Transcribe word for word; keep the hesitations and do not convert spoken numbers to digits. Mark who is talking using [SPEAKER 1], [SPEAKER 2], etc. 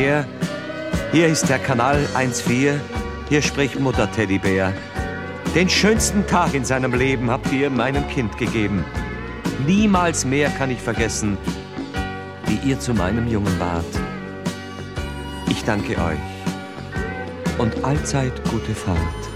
[SPEAKER 1] Verkehr. Hier ist der Kanal eins vier. Hier spricht Mutter Teddybär. Den schönsten Tag in seinem Leben habt ihr meinem Kind gegeben. Niemals mehr kann ich vergessen, wie ihr zu meinem Jungen wart. Ich danke euch und allzeit gute Fahrt.